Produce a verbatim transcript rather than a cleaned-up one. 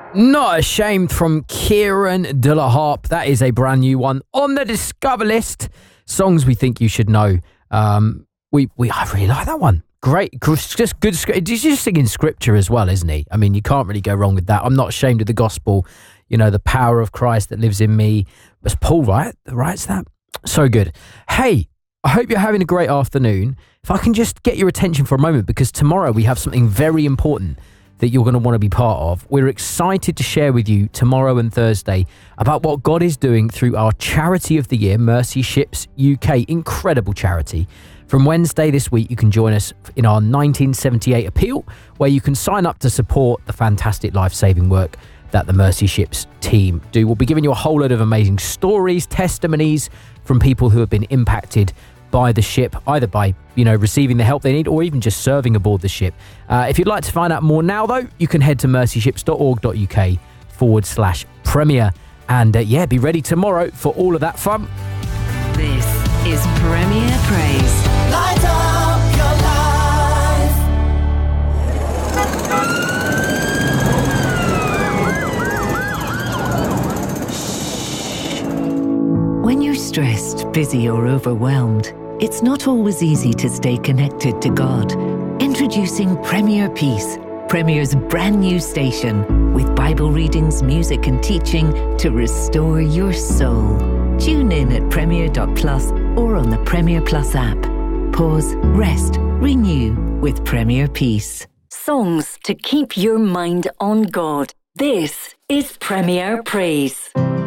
Not Ashamed from Kieran de la Harp. That is a brand new one on the Discover list. Songs we think you should know. Um, we we I really like that one. Great, just good. He's just singing scripture as well, isn't he? I mean, you can't really go wrong with that. I'm not ashamed of the gospel. You know, the power of Christ that lives in me. It's Paul, right? That writes that. So good. Hey, I hope you're having a great afternoon. If I can just get your attention for a moment, because tomorrow we have something very important that you're going to want to be part of. We're excited to share with you tomorrow and Thursday about what God is doing through our charity of the year, Mercy Ships U K. Incredible charity. From Wednesday this week, you can join us in our nineteen seventy-eight appeal, where you can sign up to support the fantastic life-saving work that the Mercy Ships team do. We'll be giving you a whole load of amazing stories, testimonies from people who have been impacted by the ship, either by, you know, receiving the help they need or even just serving aboard the ship. Uh, if you'd like to find out more now, though, you can head to mercyships.org.uk forward slash premier. And uh, yeah, be ready tomorrow for all of that fun. This is Premier Praise. Light up your life. When you're stressed, busy or overwhelmed, it's not always easy to stay connected to God. Introducing Premier Peace, Premier's brand new station, with Bible readings, music and teaching to restore your soul. Tune in at premier dot plus or on the Premier Plus app. Pause, rest, renew with Premier Peace. Songs to keep your mind on God. This is Premier Praise.